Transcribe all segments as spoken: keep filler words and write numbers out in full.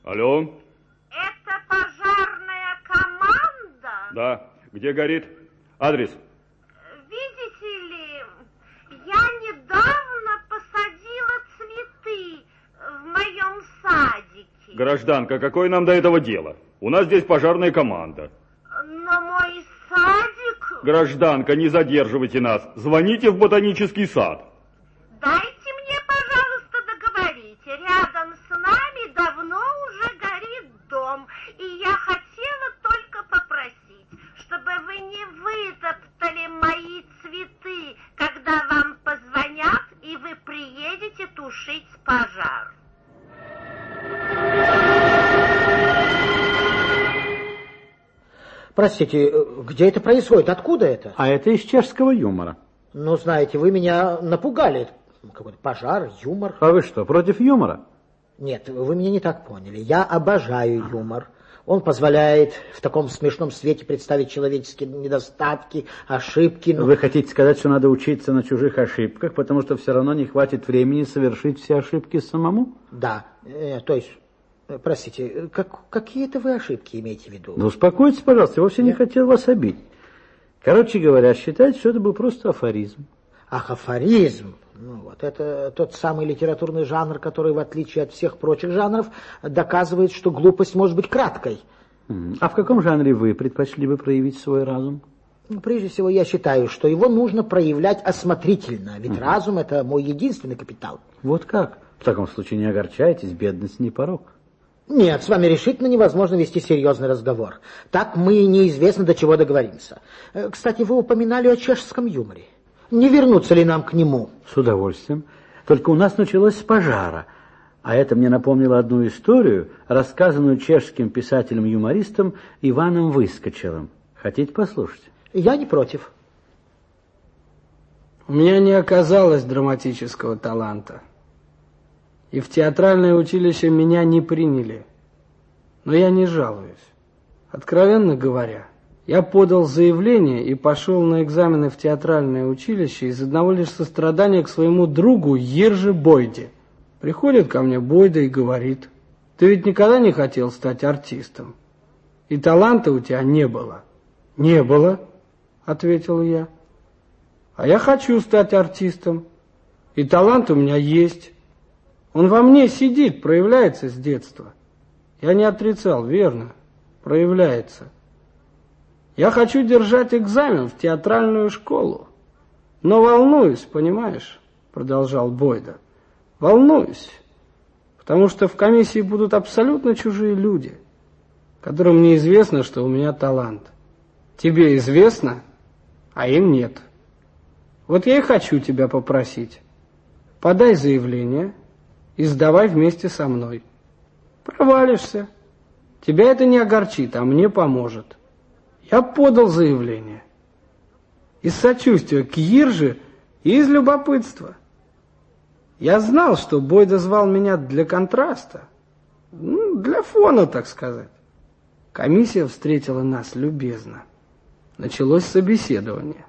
Алло? Это пожарная команда? Да. Где горит? Адрес? Видите ли, я недавно посадила цветы в моем садике. Гражданка, какое нам до этого дело? У нас здесь пожарная команда. Но мой садик... Гражданка, не задерживайте нас. Звоните в ботанический сад. Дайте мне, пожалуйста, договорить. Рядом с нами давно уже горит дом. И я хотела только попросить, чтобы вы не вытоптали мои цветы, когда вам позвонят, и вы приедете тушить пожар. Простите, где это происходит? Откуда это? А это из чешского юмора. Ну, знаете, вы меня напугали. Какой-то пожар, юмор. А вы что, против юмора? Нет, вы меня не так поняли. Я обожаю юмор. Он позволяет в таком смешном свете представить человеческие недостатки, ошибки. Но... Вы хотите сказать, что надо учиться на чужих ошибках, потому что все равно не хватит времени совершить все ошибки самому? Да, э, то есть... Простите, как, какие это вы ошибки имеете в виду? Ну, успокойтесь, пожалуйста, я вовсе не хотел вас обидеть. Короче говоря, считайте, что это был просто афоризм. Ах, афоризм. Ну, вот это тот самый литературный жанр, который, в отличие от всех прочих жанров, доказывает, что глупость может быть краткой. А в каком жанре вы предпочли бы проявить свой разум? Ну, прежде всего, я считаю, что его нужно проявлять осмотрительно, ведь угу. разум – это мой единственный капитал. Вот как? В таком случае не огорчайтесь, бедность не порок. Нет, с вами решительно невозможно вести серьезный разговор. Так мы неизвестно, до чего договоримся. Кстати, вы упоминали о чешском юморе. Не вернуться ли нам к нему? С удовольствием. Только у нас началось с пожара. А это мне напомнило одну историю, рассказанную чешским писателем-юмористом Иваном Выскочелым. Хотите послушать? Я не против. У меня не оказалось драматического таланта. И в театральное училище меня не приняли. Но я не жалуюсь. Откровенно говоря, я подал заявление и пошел на экзамены в театральное училище из одного лишь сострадания к своему другу Ержи Бойде. Приходит ко мне Бойда и говорит: ты ведь никогда не хотел стать артистом, и таланта у тебя не было. Не было, ответил я. А я хочу стать артистом, и талант у меня есть. Он во мне сидит, проявляется с детства. Я не отрицал, верно, проявляется. Я хочу держать экзамен в театральную школу. Но волнуюсь, понимаешь, продолжал Бойда. Волнуюсь, потому что в комиссии будут абсолютно чужие люди, которым неизвестно, что у меня талант. Тебе известно, а им нет. Вот я и хочу тебя попросить. Подай заявление и сдавай вместе со мной. Провалишься. Тебя это не огорчит, а мне поможет. Я подал заявление. Из сочувствия к Ирже и из любопытства. Я знал, что Бойда звал меня для контраста. Ну, для фона, так сказать. Комиссия встретила нас любезно. Началось собеседование.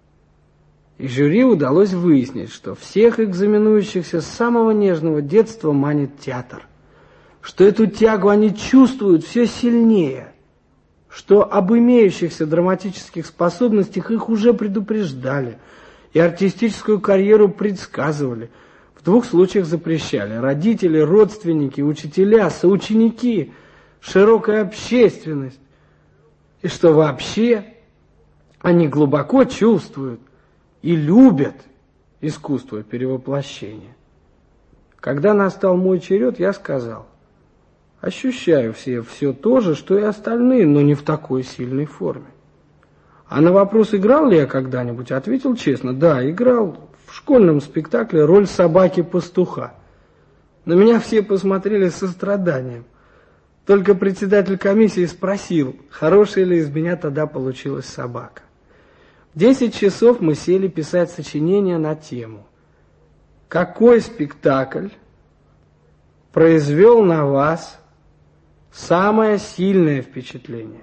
И жюри удалось выяснить, что всех экзаменующихся с самого нежного детства манит театр, что эту тягу они чувствуют все сильнее, что об имеющихся драматических способностях их уже предупреждали и артистическую карьеру предсказывали, в двух случаях запрещали: родители, родственники, учителя, соученики, широкая общественность, и что вообще они глубоко чувствуют и любят искусство перевоплощения. Когда настал мой черед, я сказал: ощущаю все все то же, что и остальные, но не в такой сильной форме. А на вопрос, играл ли я когда-нибудь, ответил честно: да, играл в школьном спектакле роль собаки-пастуха. На меня все посмотрели с состраданием. Только председатель комиссии спросил, хорошая ли из меня тогда получилась собака. В десять часов мы сели писать сочинение на тему: какой спектакль произвел на вас самое сильное впечатление?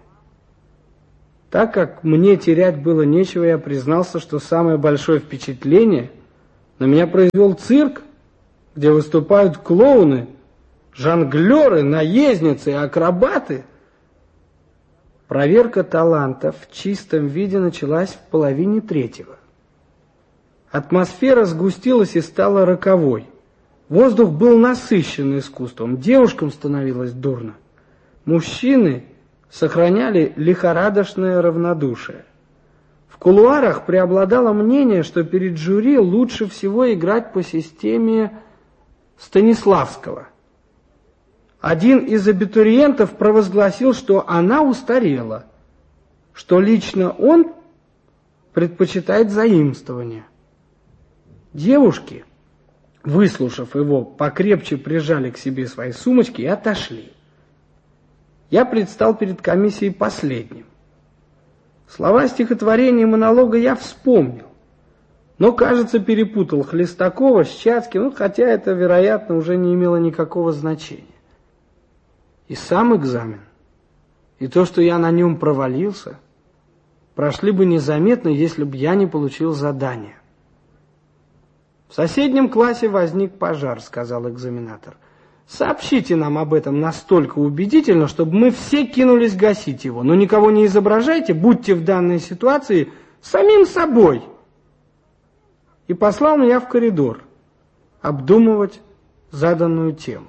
Так как мне терять было нечего, я признался, что самое большое впечатление на меня произвел цирк, где выступают клоуны, жонглеры, наездницы и акробаты. Проверка талантов в чистом виде началась в половине третьего. Атмосфера сгустилась и стала роковой. Воздух был насыщен искусством, девушкам становилось дурно. Мужчины сохраняли лихорадочное равнодушие. В кулуарах преобладало мнение, что перед жюри лучше всего играть по системе Станиславского. Один из абитуриентов провозгласил, что она устарела, что лично он предпочитает заимствование. Девушки, выслушав его, покрепче прижали к себе свои сумочки и отошли. Я предстал перед комиссией последним. Слова стихотворения и монолога я вспомнил, но, кажется, перепутал Хлестакова с Чацким, ну, хотя это, вероятно, уже не имело никакого значения. И сам экзамен, и то, что я на нем провалился, прошли бы незаметно, если бы я не получил задание. В соседнем классе возник пожар, сказал экзаменатор. Сообщите нам об этом настолько убедительно, чтобы мы все кинулись гасить его, но никого не изображайте, будьте в данной ситуации самим собой. И послал меня в коридор обдумывать заданную тему.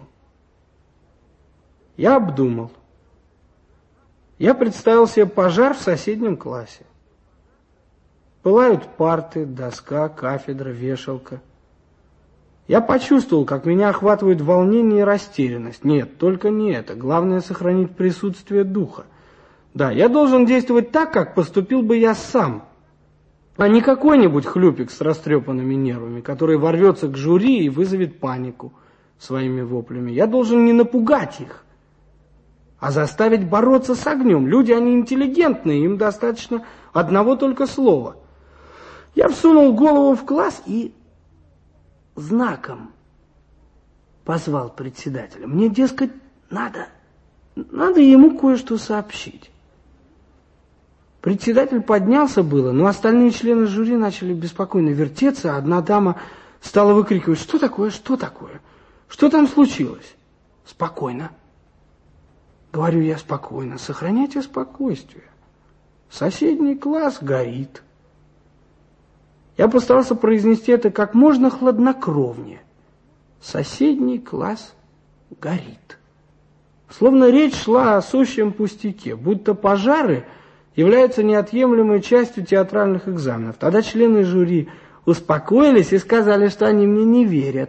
Я обдумал. Я представил себе пожар в соседнем классе. Пылают парты, доска, кафедра, вешалка. Я почувствовал, как меня охватывают волнение и растерянность. Нет, только не это. Главное — сохранить присутствие духа. Да, я должен действовать так, как поступил бы я сам, а не какой-нибудь хлюпик с растрепанными нервами, который ворвется к жюри и вызовет панику своими воплями. Я должен не напугать их, а заставить бороться с огнем. Люди, они интеллигентные, им достаточно одного только слова. Я всунул голову в класс и знаком позвал председателя. Мне, дескать, надо, надо ему кое-что сообщить. Председатель поднялся было, но остальные члены жюри начали беспокойно вертеться, а одна дама стала выкрикивать: что такое, что такое, что там случилось? Спокойно. Говорю я спокойно, сохраняйте спокойствие. Соседний класс горит. Я постарался произнести это как можно хладнокровнее. Соседний класс горит. Словно речь шла о сущем пустяке, будто пожары являются неотъемлемой частью театральных экзаменов. Тогда члены жюри успокоились и сказали, что они мне не верят.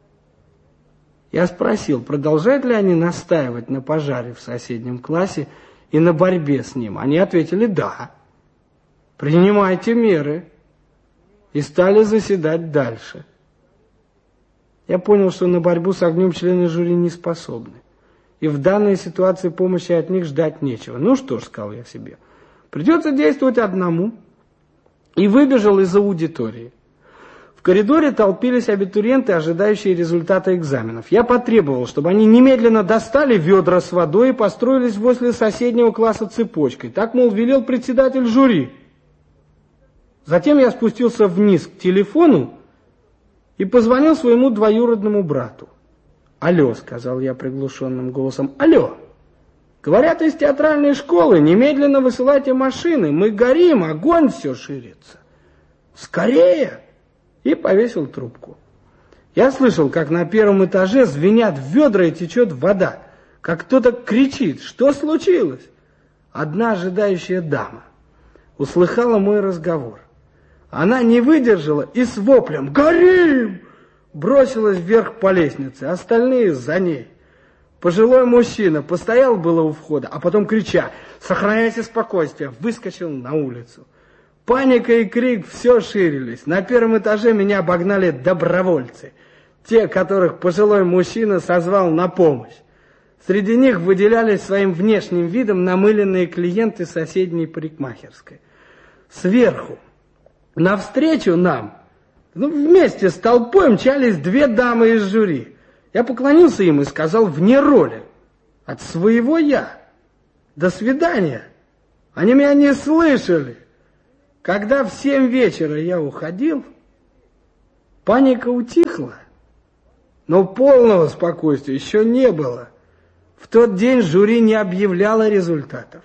Я спросил, продолжают ли они настаивать на пожаре в соседнем классе и на борьбе с ним. Они ответили: да. Принимайте меры. И стали заседать дальше. Я понял, что на борьбу с огнем члены жюри не способны. И в данной ситуации помощи от них ждать нечего. Ну что ж, сказал я себе, придется действовать одному. И выбежал из аудитории. В коридоре толпились абитуриенты, ожидающие результата экзаменов. Я потребовал, чтобы они немедленно достали ведра с водой и построились возле соседнего класса цепочкой. Так, мол, велел председатель жюри. Затем я спустился вниз к телефону и позвонил своему двоюродному брату. «Алло», — сказал я приглушенным голосом, «алло, говорят из театральной школы, немедленно высылайте машины, мы горим, огонь все ширится. Скорее!» И повесил трубку. Я слышал, как на первом этаже звенят ведра и течет вода, как кто-то кричит: «Что случилось?» Одна ожидающая дама услыхала мой разговор. Она не выдержала и с воплем «Горим!» бросилась вверх по лестнице, остальные за ней. Пожилой мужчина постоял было у входа, а потом, крича «Сохраняйте спокойствие!», выскочил на улицу. Паника и крик все ширились. На первом этаже меня обогнали добровольцы, те, которых пожилой мужчина созвал на помощь. Среди них выделялись своим внешним видом намыленные клиенты соседней парикмахерской. Сверху, навстречу нам, ну, вместе с толпой мчались две дамы из жюри. Я поклонился им и сказал вне роли: «От своего я. До свидания». Они меня не слышали. Когда в семь вечера я уходил, паника утихла, Но полного спокойствия еще не было. В тот день жюри не объявляло результатов.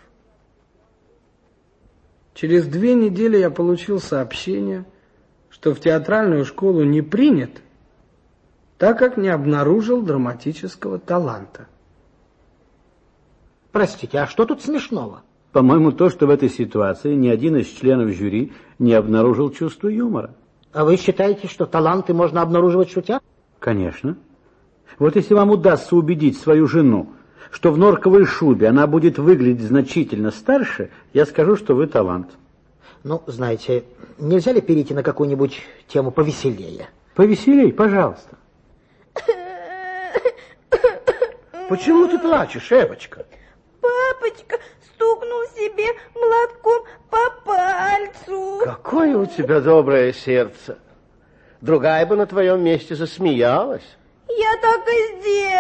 Через две недели я получил сообщение, что в театральную школу не принят, так как не обнаружил драматического таланта. Простите, а что тут смешного? По-моему, то, что в этой ситуации ни один из членов жюри не обнаружил чувство юмора. А вы считаете, что таланты можно обнаруживать шутя? Конечно. Вот если вам удастся убедить свою жену, что в норковой шубе она будет выглядеть значительно старше, я скажу, что вы талант. Ну, знаете, нельзя ли перейти на какую-нибудь тему повеселее? Повеселей, пожалуйста. Почему ты плачешь, Эвочка? Папочка стукнул себе молотком по пальцу. Какое у тебя доброе сердце. Другая бы на твоем месте засмеялась. Я так и сделала.